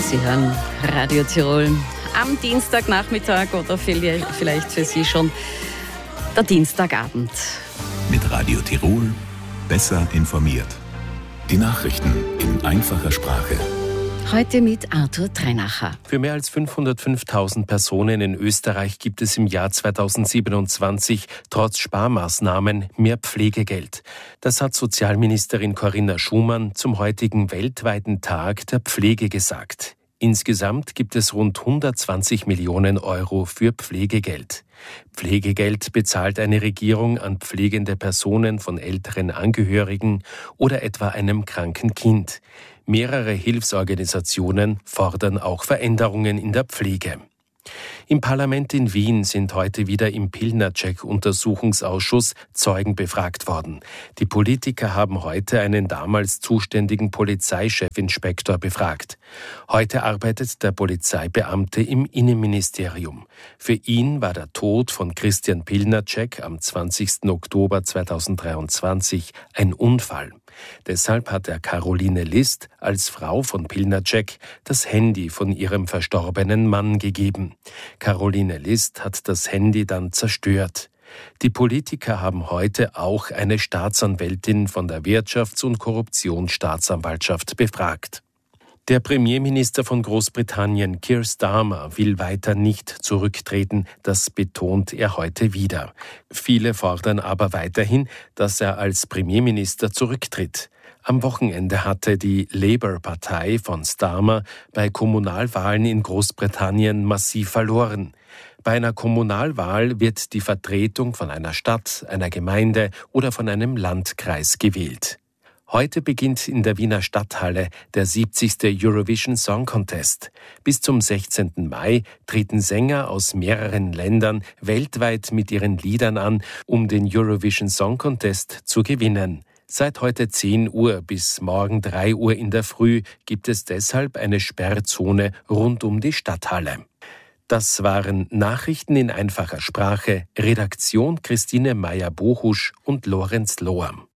Sie hören Radio Tirol am Dienstagnachmittag oder vielleicht für Sie schon der Dienstagabend. Mit Radio Tirol besser informiert. Die Nachrichten in einfacher Sprache. Heute mit Arthur Treinacher. Für mehr als 505.000 Personen in Österreich gibt es im Jahr 2027 trotz Sparmaßnahmen mehr Pflegegeld. Das hat Sozialministerin Corinna Schumann zum heutigen weltweiten Tag der Pflege gesagt. Insgesamt gibt es rund 120 Millionen Euro für Pflegegeld. Pflegegeld bezahlt eine Regierung an pflegende Personen von älteren Angehörigen oder etwa einem kranken Kind. Mehrere Hilfsorganisationen fordern auch Veränderungen in der Pflege. Im Parlament in Wien sind heute wieder im Pilnacek-Untersuchungsausschuss Zeugen befragt worden. Die Politiker haben heute einen damals zuständigen Polizeichefinspektor befragt. Heute arbeitet der Polizeibeamte im Innenministerium. Für ihn war der Tod von Christian Pilnacek am 20. Oktober 2023 ein Unfall. Deshalb hat er Caroline List als Frau von Pilnacek das Handy von ihrem verstorbenen Mann gegeben. Caroline List hat das Handy dann zerstört. Die Politiker haben heute auch eine Staatsanwältin von der Wirtschafts- und Korruptionsstaatsanwaltschaft befragt. Der Premierminister von Großbritannien, Keir Starmer, will weiter nicht zurücktreten, das betont er heute wieder. Viele fordern aber weiterhin, dass er als Premierminister zurücktritt. Am Wochenende hatte die Labour-Partei von Starmer bei Kommunalwahlen in Großbritannien massiv verloren. Bei einer Kommunalwahl wird die Vertretung von einer Stadt, einer Gemeinde oder von einem Landkreis gewählt. Heute beginnt in der Wiener Stadthalle der 70. Eurovision Song Contest. Bis zum 16. Mai treten Sänger aus mehreren Ländern weltweit mit ihren Liedern an, um den Eurovision Song Contest zu gewinnen. Seit heute 10 Uhr bis morgen 3 Uhr in der Früh gibt es deshalb eine Sperrzone rund um die Stadthalle. Das waren Nachrichten in einfacher Sprache, Redaktion Christine Meyer-Bohusch und Lorenz Lohr.